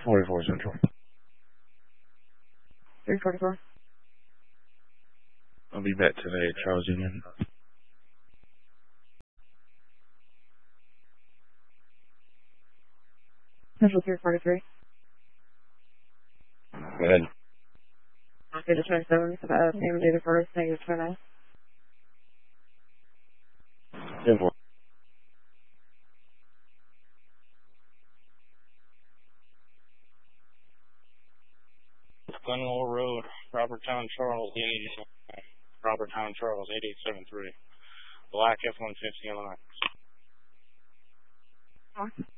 44 Central. 344. I'll be back today at Charles Union. Central 343. Go ahead. Okay, just 27, name data first, negative 20. 10-4. Glenmore Road, Robert Town, Charles, Robert Town, Charles, 8873. Black F-150 line.